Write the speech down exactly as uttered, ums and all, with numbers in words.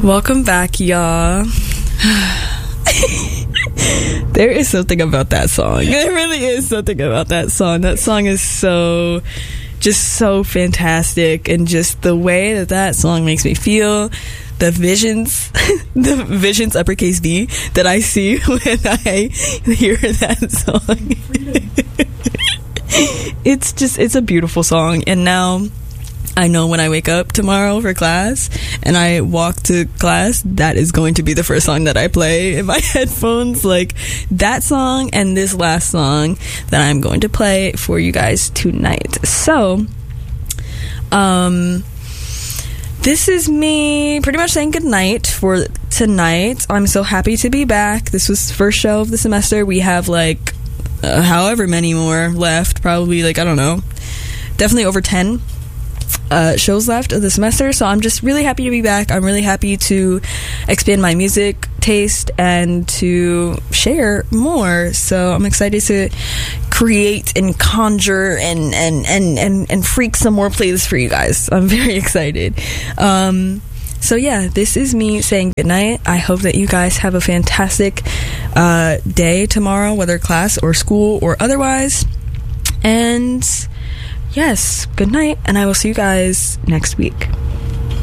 Welcome back, y'all. There is something about that song. There really is something about that song. That song is so, just so fantastic. And just the way that that song makes me feel, the visions, the visions, uppercase V, that I see when I hear that song. It's just, it's a beautiful song. And now I know when I wake up tomorrow for class and I walk to class, that is going to be the first song that I play in my headphones. Like that song and this last song that I'm going to play for you guys tonight. So, um, this is me pretty much saying goodnight for tonight. I'm so happy to be back. This was the first show of the semester. We have like uh, however many more left, probably like, I don't know, definitely over ten. Uh, shows left of the semester, so I'm just really happy to be back. I'm really happy to expand my music taste and to share more. So I'm excited to create and conjure and and and and, and freak some more playlists for you guys. I'm very excited. Um, so yeah, this is me saying goodnight. I hope that you guys have a fantastic uh, day tomorrow, whether class or school or otherwise. And yes, good night, and I will see you guys next week.